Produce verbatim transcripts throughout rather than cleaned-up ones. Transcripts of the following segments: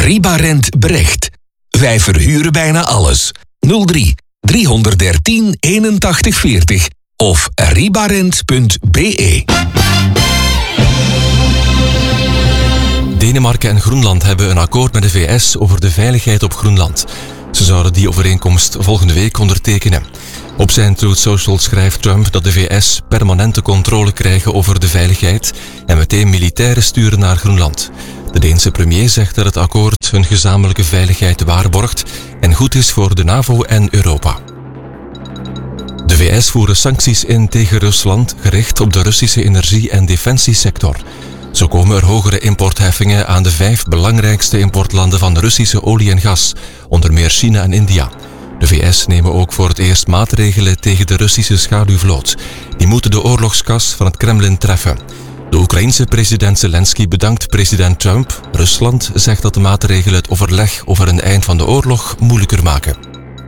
Ribarent Brecht. Wij verhuren bijna alles. nul drie driehonderddertien eenentachtig veertig of ribarent punt b e. Denemarken en Groenland hebben een akkoord met de V S over de veiligheid op Groenland. Ze zouden die overeenkomst volgende week ondertekenen. Op zijn Truth Social schrijft Trump dat de V S permanente controle krijgen over de veiligheid en meteen militairen sturen naar Groenland. De Deense premier zegt dat het akkoord hun gezamenlijke veiligheid waarborgt en goed is voor de NAVO en Europa. De V S voeren sancties in tegen Rusland gericht op de Russische energie- en defensiesector. Zo komen er hogere importheffingen aan de vijf belangrijkste importlanden van Russische olie en gas, onder meer China en India. De V S nemen ook voor het eerst maatregelen tegen de Russische schaduwvloot. Die moeten de oorlogskas van het Kremlin treffen. De Oekraïense president Zelensky bedankt president Trump. Rusland zegt dat de maatregelen het overleg over een eind van de oorlog moeilijker maken.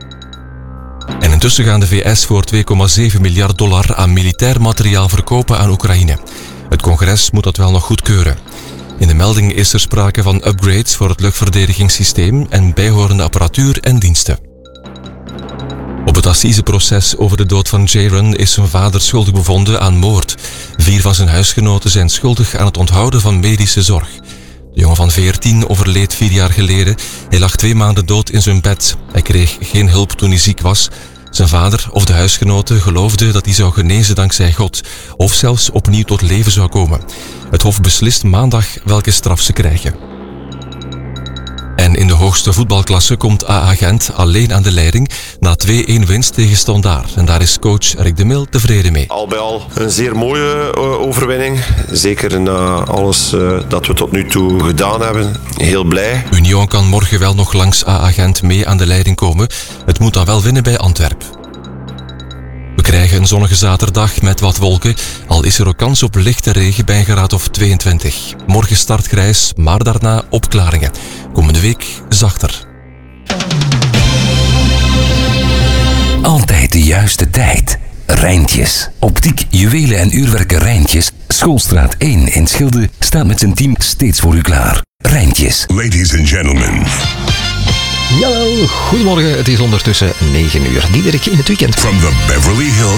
En intussen gaan de V S voor twee komma zeven miljard dollar aan militair materiaal verkopen aan Oekraïne. Het congres moet dat wel nog goedkeuren. In de melding is er sprake van upgrades voor het luchtverdedigingssysteem en bijhorende apparatuur en diensten. Op het assiseproces over de dood van Jaron is zijn vader schuldig bevonden aan moord. Vier van zijn huisgenoten zijn schuldig aan het onthouden van medische zorg. De jongen van veertien overleed vier jaar geleden. Hij lag twee maanden dood in zijn bed. Hij kreeg geen hulp toen hij ziek was. Zijn vader of de huisgenoten geloofden dat hij zou genezen dankzij God, of zelfs opnieuw tot leven zou komen. Het Hof beslist maandag welke straf ze krijgen. En in de hoogste voetbalklasse komt A A Gent alleen aan de leiding na twee-een winst tegen Standaard. En daar is coach Rick de Mil tevreden mee. Al bij al een zeer mooie uh, overwinning. Zeker na alles uh, dat we tot nu toe gedaan hebben. Heel blij. Union kan morgen wel nog langs A A Gent mee aan de leiding komen. Het moet dan wel winnen bij Antwerp. We krijgen een zonnige zaterdag met wat wolken, al is er ook kans op lichte regen bij een graad of tweeëntwintig. Morgen start grijs, maar daarna opklaringen. Komende week zachter. Altijd de juiste tijd. Rijntjes. Optiek, juwelen en uurwerken Rijntjes. Schoolstraat één in Schilde staat met zijn team steeds voor u klaar. Rijntjes. Ladies and gentlemen. Hallo, goedemorgen. Het is ondertussen negen uur. Diederik in het weekend. From the Beverly Hills